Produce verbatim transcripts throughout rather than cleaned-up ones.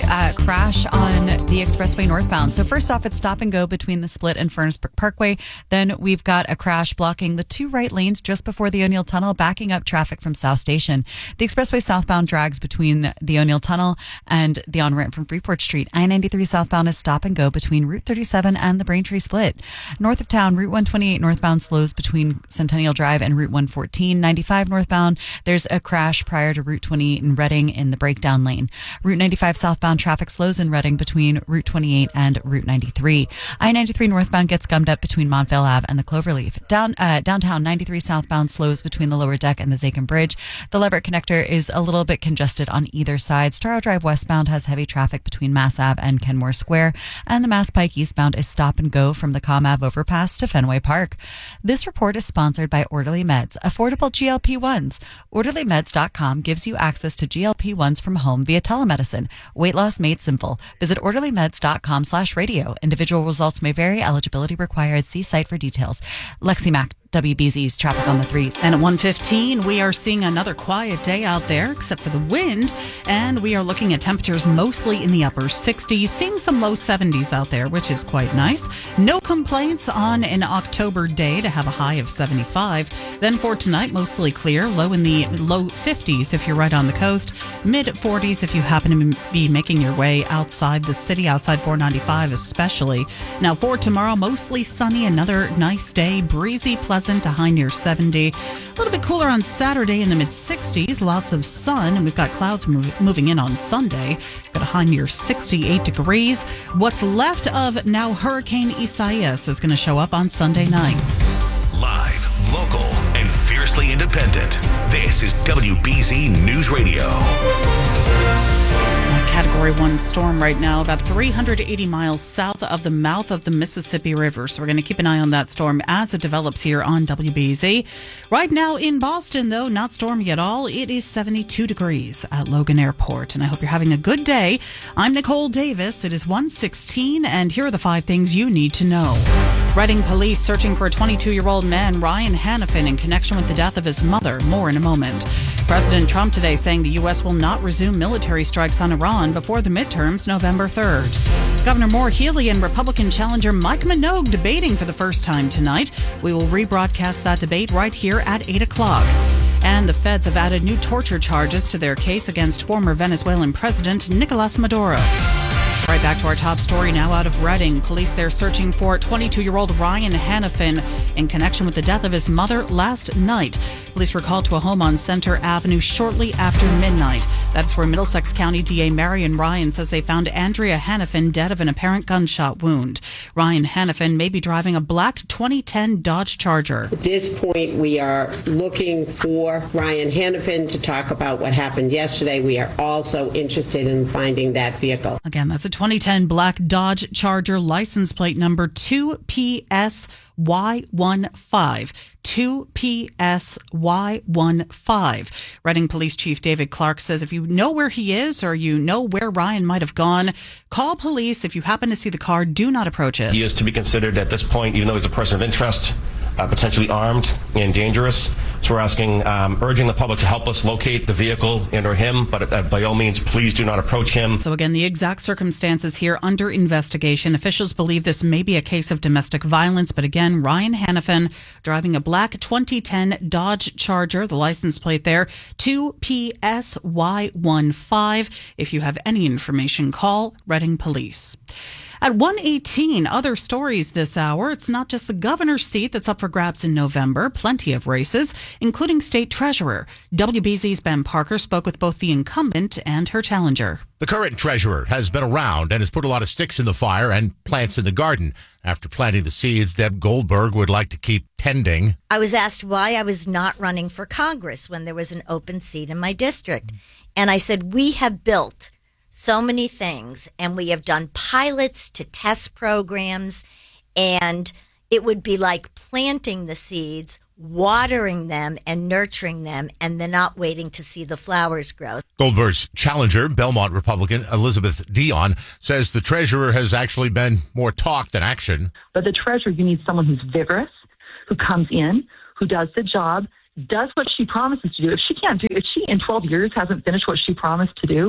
uh, crash on the expressway northbound. So first off, it's stop and go between the split and Furnace Brook Parkway. Then we've got a crash blocking the two right lanes just before the O'Neill Tunnel, backing up traffic from South Station. The expressway southbound drags between the O'Neill Tunnel and the on-ramp from Freeport Street. I ninety-three southbound is stop and go between Route thirty-seven and the Braintree Split. North of town, Route one twenty-eight northbound slows between Centennial Drive and Route one fourteen. ninety-five northbound, there's a crash prior to Route twenty-eight in Reading in the breakdown lane. Route ninety-five southbound traffic slows in Reading between Route twenty-eight and Route ninety-three. I ninety-three northbound gets gummed up between Montvale Ave and the Cloverleaf. Down uh, downtown, ninety-three southbound slows between the lower deck and the Zakin Bridge. The Leverett connector is a little bit congested on either side. Starrow Drive westbound has heavy traffic between Mass Ave and Kenmore Square, and the Mass Pike eastbound is stop and go from the Com Ave overpass to Fenway Park. This report is sponsored by Orderly Meds, affordable G L P ones. orderly meds dot com gives you access to G L P ones from home via telemedicine. Weight loss made simple. Visit orderly meds dot com slash radio. Individual results may vary. Eligibility required. See site for details. Lexi Mack, W B Z's traffic on the threes. And at one fifteen, we are seeing another quiet day out there, except for the wind. And we are looking at temperatures mostly in the upper sixties, seeing some low seventies out there, which is quite nice. No complaints on an October day to have a high of seventy-five. Then for tonight, mostly clear, low in the low fifties if you're right on the coast, mid forties if you happen to be making your way outside the city, outside four ninety-five especially. Now for tomorrow, mostly sunny, another nice day, breezy, pleasant to high near seventy. A little bit cooler on Saturday in the mid sixties, lots of sun, and we've got clouds move, moving in on Sunday. Got a high near sixty-eight degrees. What's left of now Hurricane Isaias is going to show up on Sunday night. Live, local, and fiercely independent. This is W B Z News Radio. Category one storm right now, about three hundred eighty miles south of the mouth of the Mississippi River. So we're going to keep an eye on that storm as it develops here on W B Z. Right now in Boston, though, not stormy at all. It is seventy-two degrees at Logan Airport. And I hope you're having a good day. I'm Nicole Davis. It is one sixteen, and here are the five things you need to know. Reading police searching for a twenty-two-year-old man, Ryan Hannafin, in connection with the death of his mother. More in a moment. President Trump today saying the U S will not resume military strikes on Iran before the midterms November third. Governor Maura Healey and Republican challenger Mike Minogue debating for the first time tonight. We will rebroadcast that debate right here at eight o'clock. And the feds have added new torture charges to their case against former Venezuelan President Nicolas Maduro. Right back to our top story now out of Reading. Police there searching for twenty-two-year-old Ryan Hannafin in connection with the death of his mother last night. Police were called to a home on Center Avenue shortly after midnight. That's where Middlesex County D A Marion Ryan says they found Andrea Hannafin dead of an apparent gunshot wound. Ryan Hannafin may be driving a black twenty ten Dodge Charger. At this point, we are looking for Ryan Hannafin to talk about what happened yesterday. We are also interested in finding that vehicle. Again, that's a twenty ten black Dodge Charger, license plate number two P S Y one five. two P S Y one five. Reading Police Chief David Clark says if you know where he is or you know where Ryan might have gone, call police. If you happen to see the car, do not approach it. He is to be considered at this point, even though he's a person of interest, uh, potentially armed and dangerous. So we're asking, um, urging the public to help us locate the vehicle and or him, but uh, by all means, please do not approach him. So again, the exact circumstances here under investigation. Officials believe this may be a case of domestic violence, but again, Ryan Hannafin driving a black twenty ten Dodge Charger, the license plate there, two P S Y one five. If you have any information, call Reading Police. At one eighteen, other stories this hour. It's not just the governor's seat that's up for grabs in November. Plenty of races, including state treasurer. W B Z's Ben Parker spoke with both the incumbent and her challenger. The current treasurer has been around and has put a lot of sticks in the fire and plants in the garden. After planting the seeds, Deb Goldberg would like to keep tending. I was asked why I was not running for Congress when there was an open seat in my district. And I said, we have built so many things, and we have done pilots to test programs, and it would be like planting the seeds, watering them and nurturing them, and then not waiting to see the flowers grow. Goldberg's challenger, Belmont Republican Elizabeth Dion, says the treasurer has actually been more talk than action. But the treasurer, you need someone who's vigorous, who comes in, who does the job, does what she promises to do. If she can't do, if she in twelve years hasn't finished what she promised to do,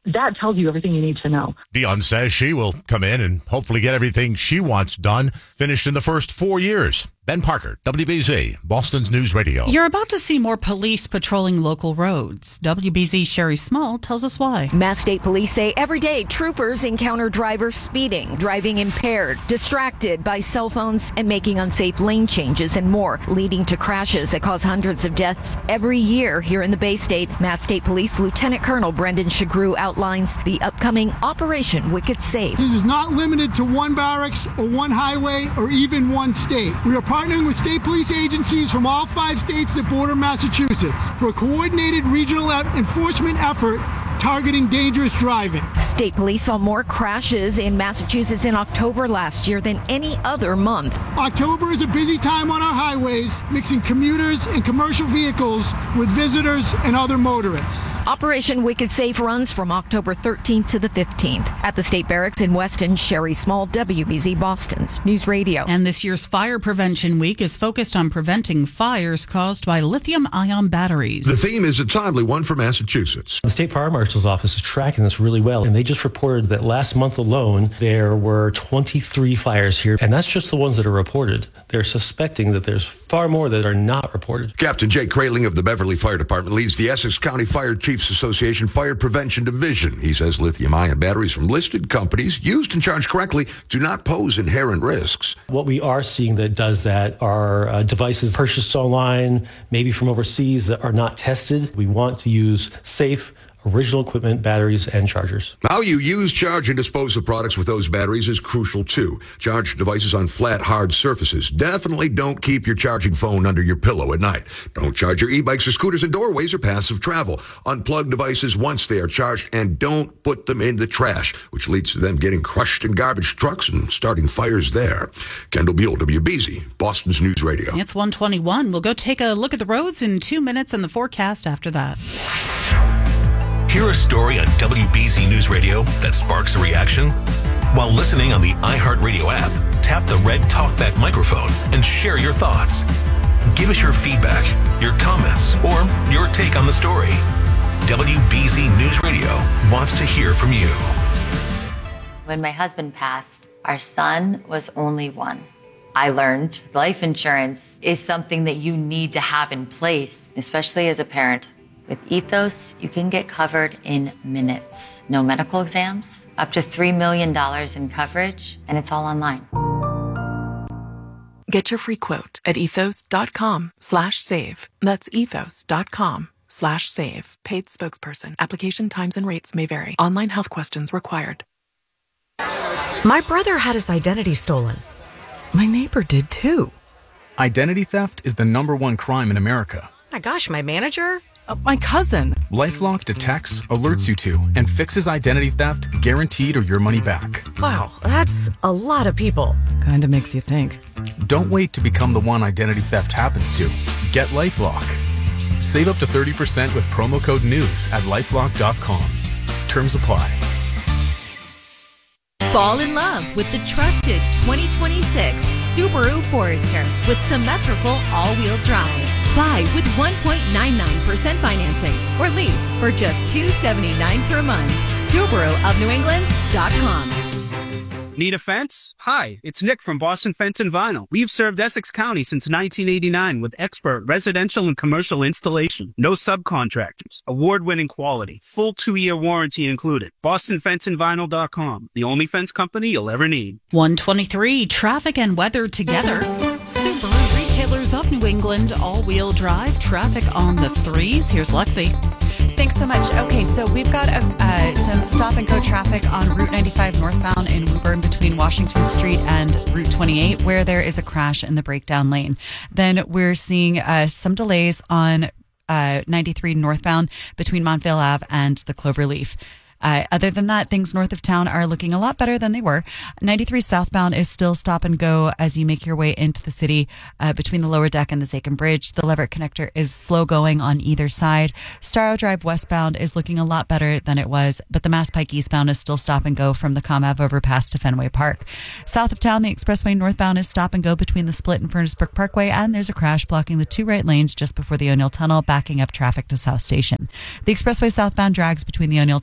that tells you everything you need to know. Dion says she will come in and hopefully get everything she wants done, finished in the first four years. Ben Parker, W B Z, Boston's News Radio. You're about to see more police patrolling local roads. W B Z Sherry Small tells us why. Mass State Police say every day troopers encounter drivers speeding, driving impaired, distracted by cell phones, and making unsafe lane changes and more, leading to crashes that cause hundreds of deaths every year here in the Bay State. Mass State Police Lieutenant Colonel Brendan Shagru outlines the upcoming Operation Wicked Safe. This is not limited to one barracks or one highway or even one state. We are partnering with state police agencies from all five states that border Massachusetts for a coordinated regional enforcement effort targeting dangerous driving. State police saw more crashes in Massachusetts in October last year than any other month. October is a busy time on our highways, mixing commuters and commercial vehicles with visitors and other motorists. Operation Wicked Safe runs from October thirteenth to the fifteenth at the State Barracks in Weston. Sherry Small, W B Z Boston's News Radio. And this year's Fire Prevention Week is focused on preventing fires caused by lithium-ion batteries. The theme is a timely one for Massachusetts. The State Fire Marshal's Office is tracking this really well, and they just reported that last month alone there were twenty-three fires here, and that's just the ones that are reported. They're suspecting that there's far more that are not reported. Captain Jake Kraling of the Beverly Fire Department leads the Essex County Fire Chiefs Association Fire Prevention Division. He says lithium-ion batteries from listed companies, used and charged correctly, do not pose inherent risks. What we are seeing that does that are uh, devices purchased online, maybe from overseas, that are not tested. We want to use safe, original equipment, batteries, and chargers. How you use, charge, and dispose of products with those batteries is crucial, too. Charge devices on flat, hard surfaces. Definitely don't keep your charging phone under your pillow at night. Don't charge your e-bikes or scooters in doorways or paths of travel. Unplug devices once they are charged, and don't put them in the trash, which leads to them getting crushed in garbage trucks and starting fires there. Kendall Buell, W B Z, Boston's News Radio. It's one twenty-one. We'll go take a look at the roads in two minutes and the forecast after that. Hear a story on W B Z News Radio that sparks a reaction? While listening on the iHeartRadio app, tap the red TalkBack microphone and share your thoughts. Give us your feedback, your comments, or your take on the story. W B Z News Radio wants to hear from you. When my husband passed, our son was only one. I learned life insurance is something that you need to have in place, especially as a parent. With Ethos, you can get covered in minutes. No medical exams, up to three million dollars in coverage, and it's all online. Get your free quote at ethos.com slash save. That's ethos.com slash save. Paid spokesperson. Application times and rates may vary. Online health questions required. My brother had his identity stolen. My neighbor did too. Identity theft is the number one crime in America. My gosh, my manager? Uh, my cousin. LifeLock detects, alerts you to, and fixes identity theft guaranteed or your money back. Wow, that's a lot of people. Kind of makes you think. Don't wait to become the one identity theft happens to. Get LifeLock. Save up to thirty percent with promo code NEWS at lifelock dot com. Terms apply. Fall in love with the trusted twenty twenty-six Subaru Forester with symmetrical all-wheel drive. Buy with one point nine nine percent financing or lease for just two hundred seventy-nine dollars per month. Subaru of New England dot com. Need a fence? Hi, it's Nick from Boston Fence and Vinyl. We've served Essex County since nineteen eighty-nine with expert residential and commercial installation. No subcontractors. Award-winning quality. Full two-year warranty included. Boston Fence and Vinyl dot com. The only fence company you'll ever need. one twenty-three, traffic and weather together. Subaru Retailers of New England, all-wheel drive, traffic on the threes. Here's Lexi. Thanks so much. Okay, so we've got a, uh, some stop-and-go traffic on Route ninety-five northbound in Woburn between Washington Street and Route twenty-eight, where there is a crash in the breakdown lane. Then we're seeing uh, some delays on uh, ninety-three northbound between Montvale Ave and the Cloverleaf. Uh, other than that, things north of town are looking a lot better than they were. ninety-three southbound is still stop and go as you make your way into the city uh, between the lower deck and the Zachem Bridge. The Leverett Connector is slow going on either side. Starrow Drive westbound is looking a lot better than it was, but the Mass Pike eastbound is still stop and go from the ComAv overpass to Fenway Park. South of town, the expressway northbound is stop and go between the Split and Furnace Brook Parkway, and there's a crash blocking the two right lanes just before the O'Neill Tunnel, backing up traffic to South Station. The expressway southbound drags between the O'Neill Tunnel and the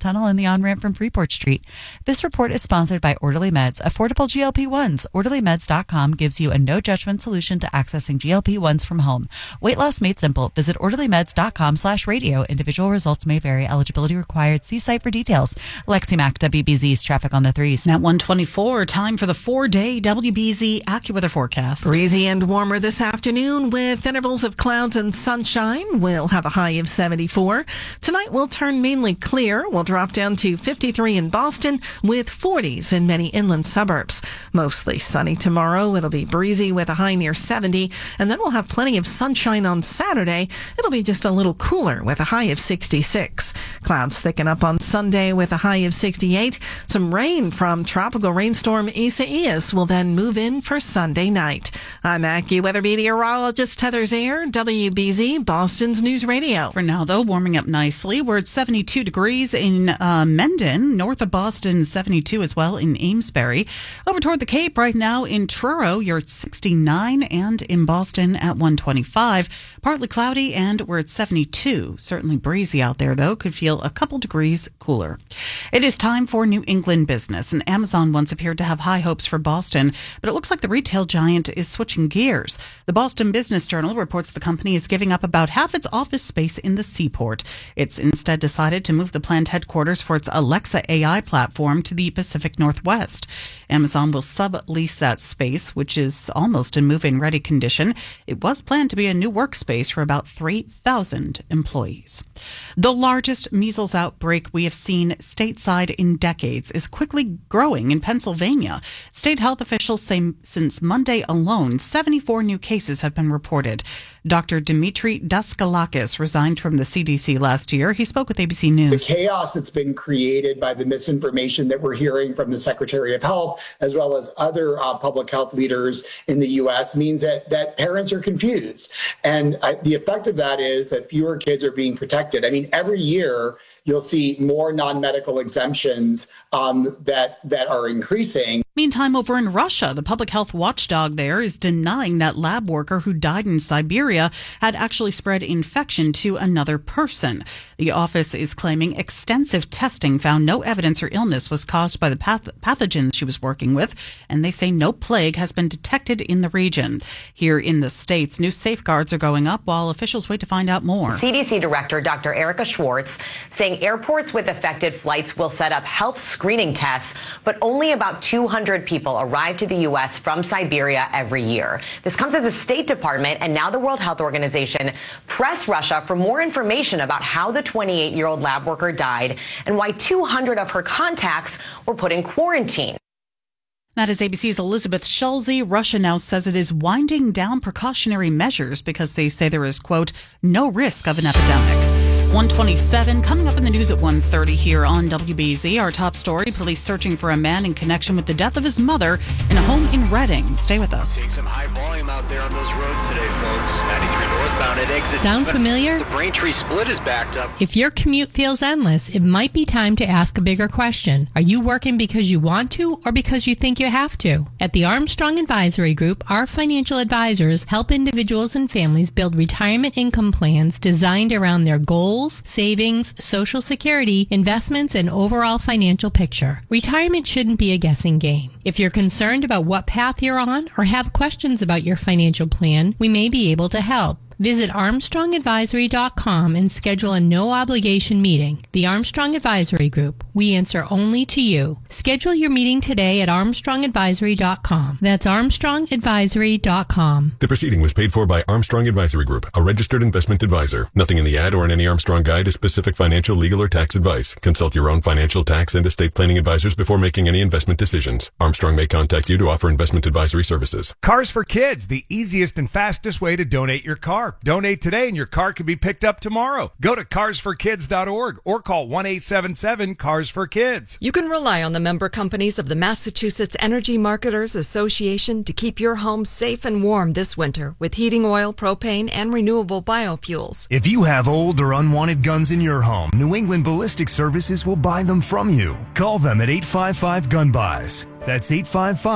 the on-ramp from Freeport Street. This report is sponsored by Orderly Meds, affordable G L P ones. orderly meds dot com gives you a no-judgment solution to accessing G L P ones from home. Weight loss made simple. Visit orderly meds dot com slash radio. Individual results may vary. Eligibility required. See site for details. Lexi Mack, W B Z's traffic on the threes. At one twenty-four, time for the four-day W B Z AccuWeather forecast. Breezy and warmer this afternoon with intervals of clouds and sunshine. We'll have a high of seventy-four. Tonight will turn mainly clear. We'll drop down to fifty-three in Boston with forties in many inland suburbs. Mostly sunny tomorrow. It'll be breezy with a high near seventy. And then we'll have plenty of sunshine on Saturday. It'll be just a little cooler with a high of sixty-six. Clouds thicken up on Sunday with a high of sixty-eight. Some rain from tropical rainstorm Isaias will then move in for Sunday night. I'm AccuWeather meteorologist Heather Zayer, W B Z, Boston's News Radio. For now, though, warming up nicely. We're at seventy-two degrees in uh, Mendon, north of Boston, seventy-two as well in Amesbury. Over toward the Cape right now in Truro, you're at sixty-nine, and in Boston at one twenty-five. Partly cloudy, and we're at seventy-two. Certainly breezy out there, though. Could feel a couple degrees cooler. It is time for New England business, and Amazon once appeared to have high hopes for Boston, but it looks like the retail giant is switching gears. The Boston Business Journal reports the company is giving up about half its office space in the Seaport. It's instead decided to move the planned headquarters for its Alexa A I platform to the Pacific Northwest. Amazon will sublease that space, which is almost in move-in ready condition. It was planned to be a new workspace for about three thousand employees. The largest measles outbreak we have seen stateside in decades is quickly growing in Pennsylvania. State health officials say since Monday alone, seventy-four new cases have been reported. Doctor Dimitri Daskalakis resigned from the C D C last year. He spoke with A B C News. The chaos that's been created by the misinformation that we're hearing from the Secretary of Health, as well as other uh, public health leaders in the U S, means that, that parents are confused. And uh, the effect of that is that fewer kids are being protected. I mean, every year you'll see more non-medical exemptions um, that, that are increasing. Meantime, over in Russia, the public health watchdog there is denying that lab worker who died in Siberia had actually spread infection to another person. The office is claiming extensive testing found no evidence her illness was caused by the path- pathogens she was working with, and they say no plague has been detected in the region. Here in the States, new safeguards are going up while officials wait to find out more. C D C Director Doctor Erica Schwartz saying airports with affected flights will set up health screening tests, but only about two hundred people arrive to the U S from Siberia every year. This comes as the State Department and now the World Health Organization press Russia for more information about how the twenty-eight-year-old lab worker died and why two hundred of her contacts were put in quarantine. That is A B C's Elizabeth Schulze. Russia now says it is winding down precautionary measures because they say there is, quote, no risk of an epidemic. one twenty-seven, coming up in the news at one thirty here on W B Z. Our top story, police searching for a man in connection with the death of his mother in a home in Reading. Stay with us. Seeing some high volume out there on those roads today, folks. ninety-three northbound at exit. Sound familiar? The Braintree split is backed up. If your commute feels endless, it might be time to ask a bigger question. Are you working because you want to or because you think you have to? At the Armstrong Advisory Group, our financial advisors help individuals and families build retirement income plans designed around their goals, savings, Social Security, investments, and overall financial picture. Retirement shouldn't be a guessing game. If you're concerned about what path you're on or have questions about your financial plan, we may be able to help. Visit armstrong advisory dot com and schedule a no-obligation meeting. The Armstrong Advisory Group. We answer only to you. Schedule your meeting today at armstrong advisory dot com. That's armstrong advisory dot com. The proceeding was paid for by Armstrong Advisory Group, a registered investment advisor. Nothing in the ad or in any Armstrong guide is specific financial, legal, or tax advice. Consult your own financial, tax, and estate planning advisors before making any investment decisions. Armstrong may contact you to offer investment advisory services. Cars for Kids, the easiest and fastest way to donate your car. Donate today and your car can be picked up tomorrow. Go to cars for kids dot org or call one eight seven seven cars for kids. You can rely on the member companies of the Massachusetts Energy Marketers Association to keep your home safe and warm this winter with heating oil, propane, and renewable biofuels. If you have old or unwanted guns in your home, New England Ballistic Services will buy them from you. Call them at eight five five gun buys. That's eight five five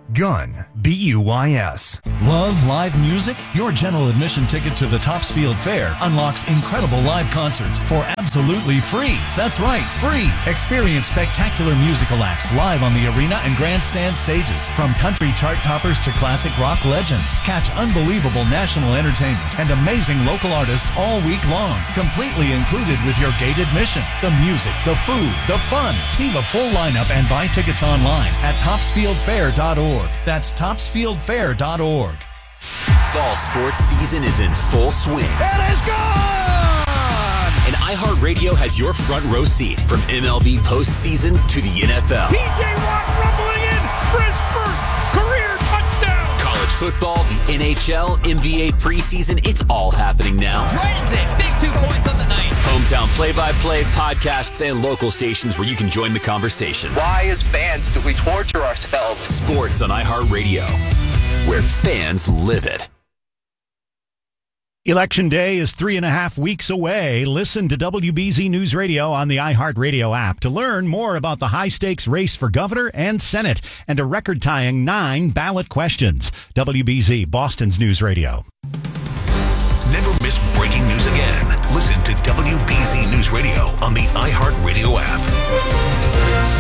Gun, B U Y S. Love live music? Your general admission ticket to the Topsfield Fair unlocks incredible live concerts for absolutely free. That's right, free. Experience spectacular musical acts live on the arena and grandstand stages. From country chart toppers to classic rock legends. Catch unbelievable national entertainment and amazing local artists all week long. Completely included with your gate admission. The music, the food, the fun. See the full lineup and buy tickets online at topsfield fair dot org. That's topsfield fair dot org. Fall sports season is in full swing. It is gone! And iHeartRadio has your front row seat from M L B postseason to the N F L. T J Watt rumbling in for his first career touchdown. College football, the N H L, N B A preseason, it's all happening now. Drayton's in, big two points on the night. Hometown play-by-play, podcasts, and local stations where you can join the conversation. Why, as fans, do we torture ourselves? Sports on iHeartRadio, where fans live it. Election Day is three and a half weeks away. Listen to W B Z News Radio on the iHeartRadio app to learn more about the high-stakes race for governor and Senate and a record-tying nine ballot questions. W B Z, Boston's News Radio. Never miss breaking news again. Listen to W B Z News Radio on the iHeartRadio app.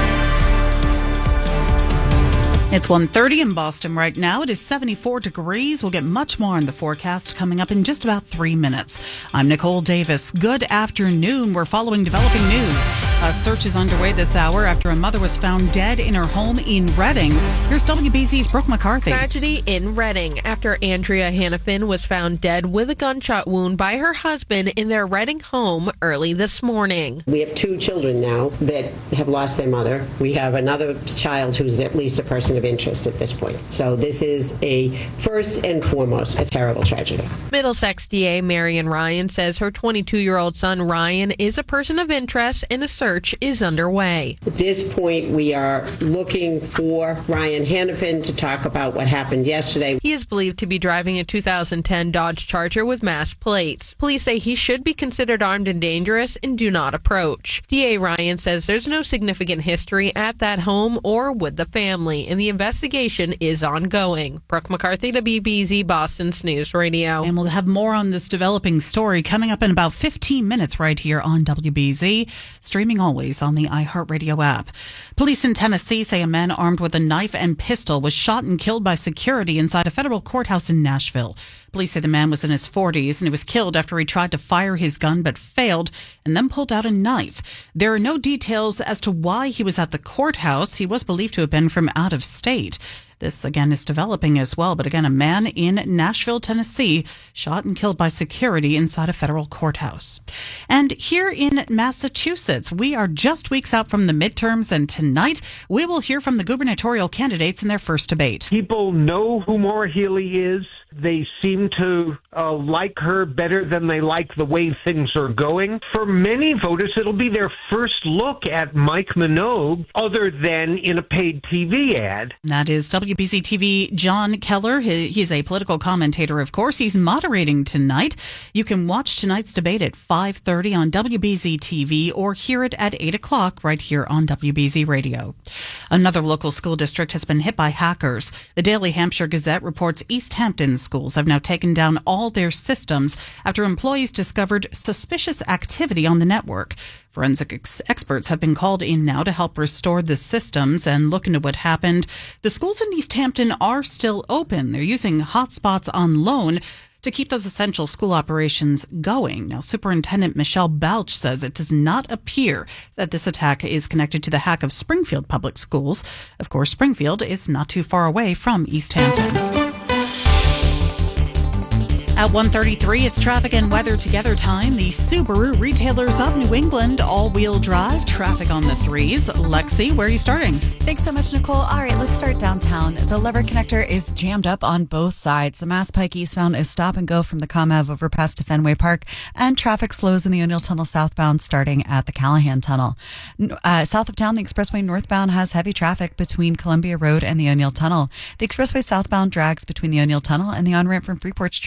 It's one thirty in Boston right now. It is seventy-four degrees. We'll get much more on the forecast coming up in just about three minutes. I'm Nicole Davis. Good afternoon. We're following developing news. A search is underway this hour after a mother was found dead in her home in Reading. Here's W B Z's Brooke McCarthy. Tragedy in Reading after Andrea Hannafin was found dead with a gunshot wound by her husband in their Reading home early this morning. We have two children now that have lost their mother. We have another child who's at least a person of interest at this point. So this is a first and foremost a terrible tragedy. Middlesex D A Marion Ryan says her twenty-two-year-old son Ryan is a person of interest and a search is underway. At this point, we are looking for Ryan Hannafin to talk about what happened yesterday. He is believed to be driving a two thousand ten Dodge Charger with masked plates. Police say he should be considered armed and dangerous and do not approach. D A Ryan says there's no significant history at that home or with the family, and the investigation is ongoing. Brooke McCarthy, W B Z Boston's News Radio. And we'll have more on this developing story coming up in about fifteen minutes right here on W B Z, streaming always on the iHeartRadio app. Police in Tennessee say a man armed with a knife and pistol was shot and killed by security inside a federal courthouse in Nashville. Police say the man was in his forties and he was killed after he tried to fire his gun but failed and then pulled out a knife. There are no details as to why he was at the courthouse. He was believed to have been from out of state. This, again, is developing as well. But again, a man in Nashville, Tennessee, shot and killed by security inside a federal courthouse. And here in Massachusetts, we are just weeks out from the midterms, and tonight we will hear from the gubernatorial candidates in their first debate. People know who Maura Healey is. They seem to uh, like her better than they like the way things are going. For many voters, it'll be their first look at Mike Minogue other than in a paid T V ad. That is W B Z T V John Keller. He, he's a political commentator, of course. He's moderating tonight. You can watch tonight's debate at five thirty on W B Z T V or hear it at eight o'clock right here on W B Z Radio. Another local school district has been hit by hackers. The Daily Hampshire Gazette reports East Hampton schools have now taken down all their systems after employees discovered suspicious activity on the network. Forensic ex- experts have been called in now to help restore the systems and look into what happened. The schools in East Hampton are still open. They're using hotspots on loan to keep those essential school operations going. Now, Superintendent Michelle Balch says it does not appear that this attack is connected to the hack of Springfield Public Schools. Of course, Springfield is not too far away from East Hampton. At one thirty-three, it's traffic and weather together time. The Subaru retailers of New England, all-wheel drive, traffic on the threes. Lexi, where are you starting? Thanks so much, Nicole. All right, let's start downtown. The Lever Connector is jammed up on both sides. The Mass Pike eastbound is stop and go from the ComAv overpass to Fenway Park, and traffic slows in the O'Neill Tunnel southbound starting at the Callahan Tunnel. Uh, south of town, the expressway northbound has heavy traffic between Columbia Road and the O'Neill Tunnel. The expressway southbound drags between the O'Neill Tunnel and the on-ramp from Freeport Street.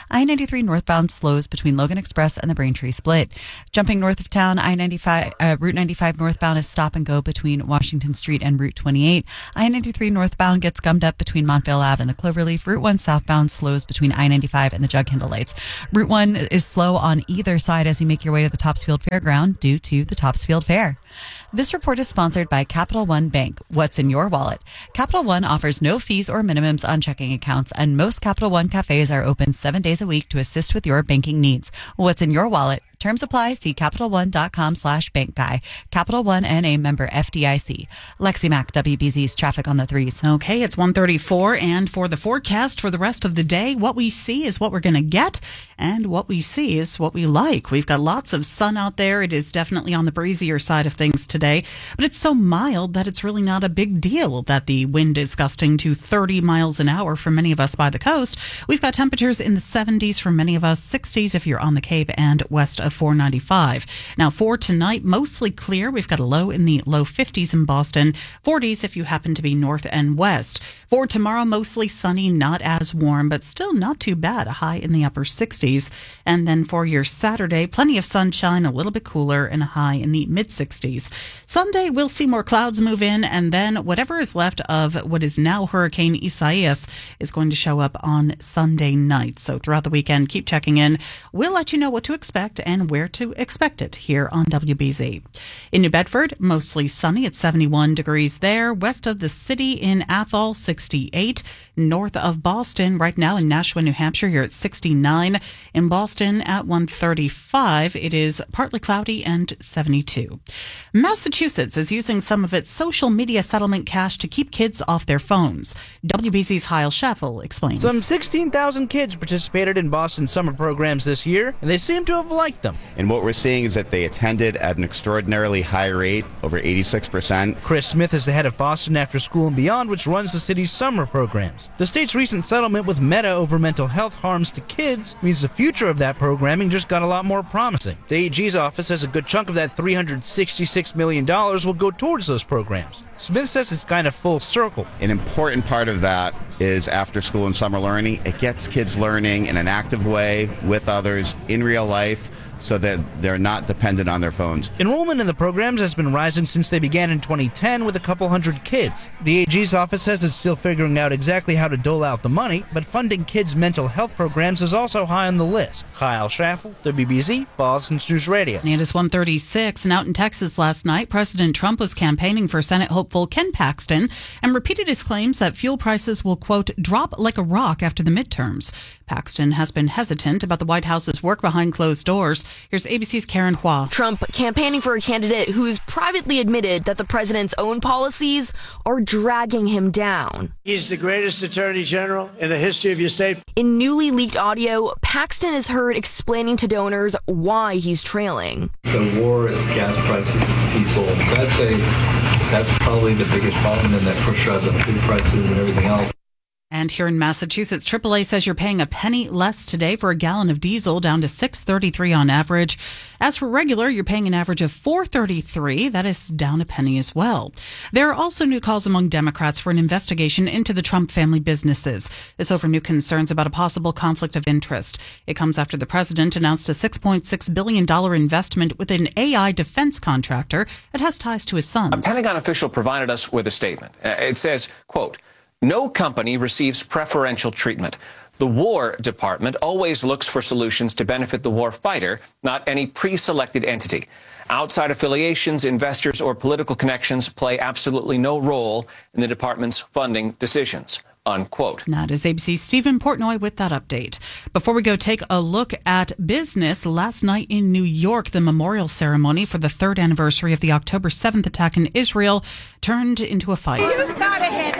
I ninety-three northbound slows between Logan Express and the Braintree Split. Jumping north of town, I ninety-five, uh, Route ninety-five northbound is stop and go between Washington Street and Route twenty-eight. I ninety-three northbound gets gummed up between Montvale Ave and the Cloverleaf. Route one southbound slows between I ninety-five and the Jug Handle lights. Route one is slow on either side as you make your way to the Topsfield Fairground due to the Topsfield Fair. This report is sponsored by Capital One Bank. What's in your wallet? Capital One offers no fees or minimums on checking accounts, and most Capital One cafes are open seven days a week to assist with your banking needs. What's in your wallet? Terms apply. See CapitalOne.com slash bank guy. Capital One N A member F D I C. Lexi Mack, W B Z's traffic on the threes. Okay, it's one thirty-four, and for the forecast for the rest of the day, what we see is what we're going to get, and what we see is what we like. We've got lots of sun out there. It is definitely on the breezier side of things today, but it's so mild that it's really not a big deal that the wind is gusting to thirty miles an hour for many of us by the coast. We've got temperatures in the seventies for many of us, sixties if you're on the Cape and west of four ninety-five. Now for tonight, mostly clear. We've got a low in the low fifties in Boston, forties if you happen to be north and west. For tomorrow, mostly sunny, not as warm, but still not too bad, a high in the upper sixties. And then for your Saturday, plenty of sunshine, a little bit cooler, and a high in the mid sixties. Sunday, we'll see more clouds move in, and then whatever is left of what is now Hurricane Isaias is going to show up on Sunday night. So throughout the weekend, keep checking in. We'll let you know what to expect and where to expect it here on W B Z. In New Bedford, mostly sunny at seventy-one degrees there. West of the city in Athol, sixty-eight. North of Boston, right now in Nashua, New Hampshire, you're at sixty-nine. In Boston at one thirty-five, it is partly cloudy and seventy-two. Massachusetts is using some of its social media settlement cash to keep kids off their phones. W B Z's Heil Schaffel explains. Some sixteen thousand kids participated in Boston summer programs this year, and they seem to have liked them. And what we're seeing is that they attended at an extraordinarily high rate, over eighty-six percent. Chris Smith is the head of Boston After School and Beyond, which runs the city's summer programs. The state's recent settlement with Meta over mental health harms to kids means the future of that programming just got a lot more promising. The A G's office says a good chunk of that three hundred sixty-six million dollars will go towards those programs. Smith says it's kind of full circle. An important part of that is after school and summer learning. It gets kids learning in an active way with others in real life, so that they're not dependent on their phones. Enrollment in the programs has been rising since they began in twenty ten with a couple hundred kids. The A G's office says it's still figuring out exactly how to dole out the money, but funding kids' mental health programs is also high on the list. Kyle Schaffel, W B Z, Boston News Radio. And it's one thirty-six, and out in Texas last night, President Trump was campaigning for Senate hopeful Ken Paxton and repeated his claims that fuel prices will, quote, drop like a rock after the midterms. Paxton has been hesitant about the White House's work behind closed doors. Here's A B C's Karen Hua. Trump campaigning for a candidate who's privately admitted that the president's own policies are dragging him down. He's the greatest attorney general in the history of your state. In newly leaked audio, Paxton is heard explaining to donors why he's trailing. The war is gas prices, it's diesel. So I'd say that's probably the biggest problem, and that push up the food prices and everything else. And here in Massachusetts, triple A says you're paying a penny less today for a gallon of diesel, down to six thirty-three on average. As for regular, you're paying an average of four thirty-three. That is down a penny as well. There are also new calls among Democrats for an investigation into the Trump family businesses. This over new concerns about a possible conflict of interest. It comes after the president announced a six point six billion dollars investment with an A I defense contractor that has ties to his sons. A Pentagon official provided us with a statement. It says, quote, "No company receives preferential treatment. The War Department always looks for solutions to benefit the war fighter, not any pre-selected entity. Outside affiliations, investors, or political connections play absolutely no role in the department's funding decisions." Unquote. That is A B C's Stephen Portnoy with that update. Before we go take a look at business, last night in New York, the memorial ceremony for the third anniversary of the October seventh attack in Israel turned into a fight. You've got to hit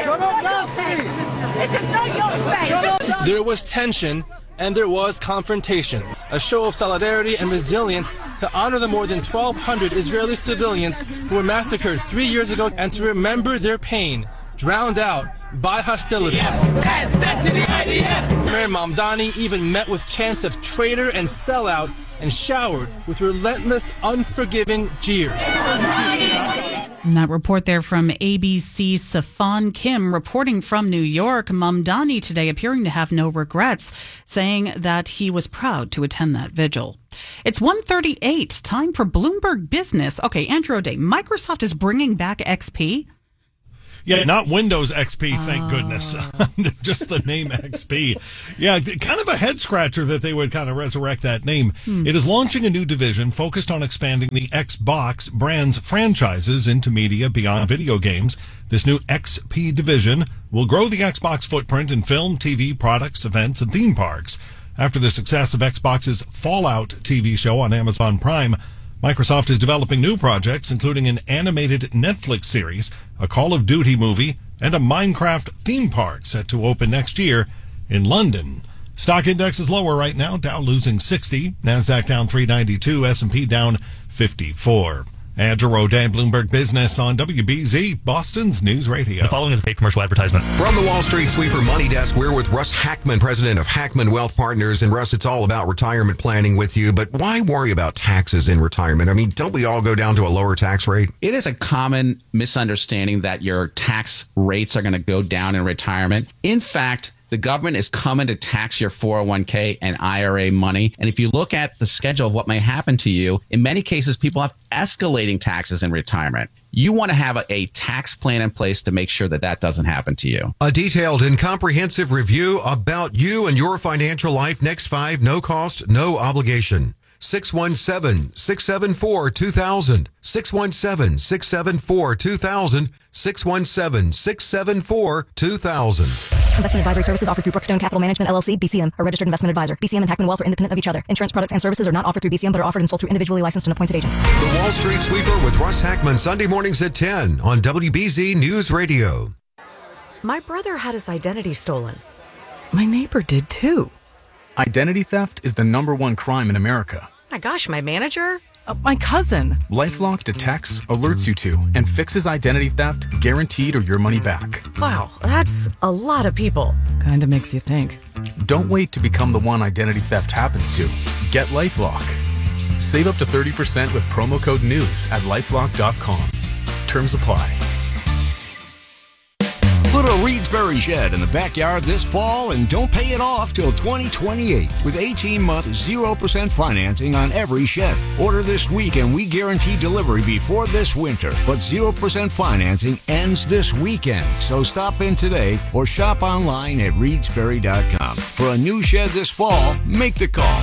this. This is not your space. There was tension and there was confrontation, a show of solidarity and resilience to honor the more than twelve hundred Israeli civilians who were massacred three years ago and to remember their pain, drowned out by hostility. Mayor Mamdani even met with chants of traitor and sellout and showered with relentless, unforgiving jeers. And that report there from A B C's Safan Kim reporting from New York. Mamdani today appearing to have no regrets, saying that he was proud to attend that vigil. It's one thirty-eight, time for Bloomberg Business. Okay, Andrew O'Day, Microsoft is bringing back X P. Yeah, not Windows X P, thank oh. goodness. Just the name X P. Yeah, kind of a head scratcher that they would kind of resurrect that name. Hmm. It is launching a new division focused on expanding the Xbox brand's franchises into media beyond video games. This new X P division will grow the Xbox footprint in film, T V, products, events, and theme parks. After the success of Xbox's Fallout T V show on Amazon Prime, Microsoft is developing new projects, including an animated Netflix series, a Call of Duty movie, and a Minecraft theme park set to open next year in London. Stock index is lower right now, Dow losing sixty, NASDAQ down three ninety-two, S and P down fifty-four. Andrew O'Day, Bloomberg Business on W B Z, Boston's News Radio. The following is a paid commercial advertisement. From the Wall Street Sweeper Money Desk, we're with Russ Hackman, president of Hackman Wealth Partners. And Russ, it's all about retirement planning with you, but why worry about taxes in retirement? I mean, don't we all go down to a lower tax rate? It is a common misunderstanding that your tax rates are going to go down in retirement. In fact, the government is coming to tax your four oh one k and I R A money. And if you look at the schedule of what may happen to you, in many cases, people have escalating taxes in retirement. You want to have a, a tax plan in place to make sure that that doesn't happen to you. A detailed and comprehensive review about you and your financial life. Next five, no cost, no obligation. six one seven, six seven four, two thousand. six one seven, six seven four, two thousand. six one seven, six seven four, two thousand. Investment advisory services offered through Brookstone Capital Management, L L C, B C M, a registered investment advisor. B C M and Hackman Wealth are independent of each other. Insurance products and services are not offered through B C M, but are offered and sold through individually licensed and appointed agents. The Wall Street Sweeper with Russ Hackman, Sunday mornings at ten on W B Z News Radio. My brother had his identity stolen. My neighbor did too. Identity theft is the number one crime in America. My gosh, my manager? Uh, my cousin. LifeLock detects, alerts you to, and fixes identity theft, guaranteed or your money back. Wow, that's a lot of people. Kinda makes you think. Don't wait to become the one identity theft happens to. Get LifeLock. Save up to thirty percent with promo code NEWS at lifelock dot com. Terms apply. Put a Reedsbury shed in the backyard this fall and don't pay it off till twenty twenty-eight with eighteen-month zero percent financing on every shed. Order this week and we guarantee delivery before this winter. But zero percent financing ends this weekend. So stop in today or shop online at reedsbury dot com. For a new shed this fall, make the call.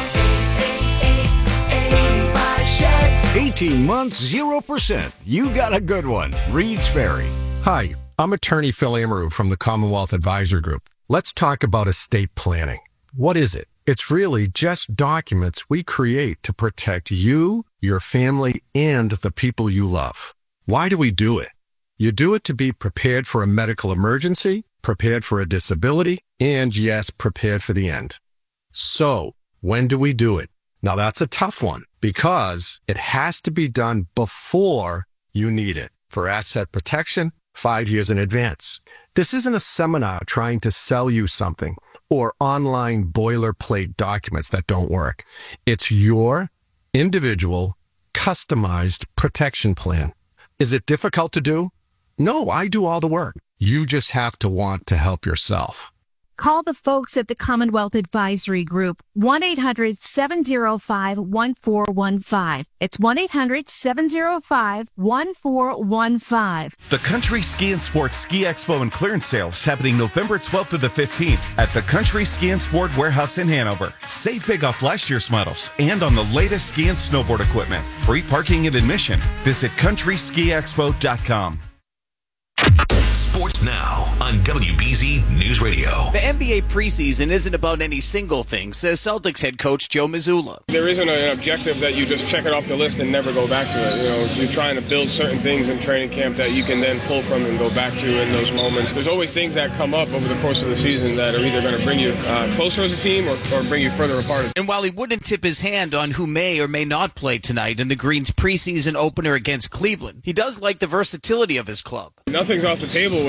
eighteen months, zero percent. You got a good one. Reed's Ferry. Hi. I'm attorney Phil Amaru from the Commonwealth Advisor Group. Let's talk about estate planning. What is it? It's really just documents we create to protect you, your family, and the people you love. Why do we do it? You do it to be prepared for a medical emergency, prepared for a disability, and yes, prepared for the end. So, when do we do it? Now that's a tough one because it has to be done before you need it for asset protection, five years in advance. This isn't a seminar trying to sell you something or online boilerplate documents that don't work. It's your individual, customized protection plan. Is it difficult to do? No, I do all the work. You just have to want to help yourself. Call the folks at the Commonwealth Advisory Group, one eight hundred seven oh five one four one five. It's one eight hundred seven oh five one four one five. The Country Ski and Sport Ski Expo and Clearance Sale is happening November twelfth to the fifteenth at the Country Ski and Sport Warehouse in Hanover. Save big off last year's models and on the latest ski and snowboard equipment. Free parking and admission. Visit country ski expo dot com. Sports now on W B Z News Radio. The N B A preseason isn't about any single thing, says Celtics head coach Joe Mazzulla. There isn't an objective that you just check it off the list and never go back to it. You know, you're trying to build certain things in training camp that you can then pull from and go back to in those moments. There's always things that come up over the course of the season that are either going to bring you uh, closer as a team or, or bring you further apart. And while he wouldn't tip his hand on who may or may not play tonight in the Green's preseason opener against Cleveland, he does like the versatility of his club. Nothing's off the table with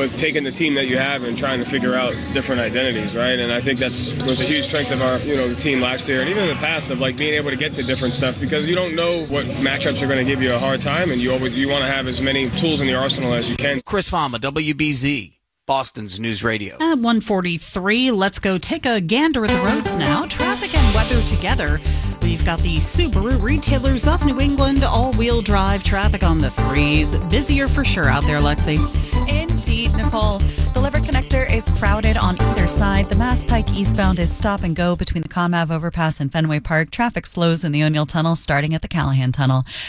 with taking the team that you have and trying to figure out different identities, right? And I think that's was a huge strength of our, you know, the team last year and even in the past of like being able to get to different stuff because you don't know what matchups are going to give you a hard time, and you always you want to have as many tools in the arsenal as you can. Chris Fama, W B Z, Boston's News Radio. At one forty-three, let's go take a gander at the roads now. Traffic and weather together. We've got the Subaru retailers of New England, all-wheel drive traffic on the threes. Busier for sure out there, Lexi. Indeed, Nicole. The Liver Connector is crowded on either side. The Mass Pike eastbound is stop and go between the Comm Ave overpass and Fenway Park. Traffic slows in the O'Neill Tunnel starting at the Callahan Tunnel.